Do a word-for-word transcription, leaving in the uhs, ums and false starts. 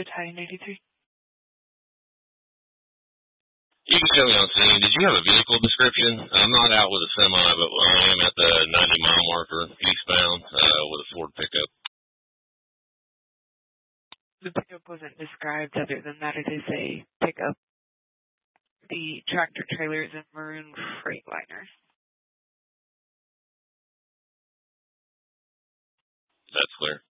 Battalion eighty-three. You can show me on scene. Did you have a vehicle description? I'm not out with a semi, but I am at the ninety mile marker eastbound uh, with a Ford pickup. The pickup wasn't described other than that it is a pickup. The tractor trailer is a maroon Freightliner. That's clear.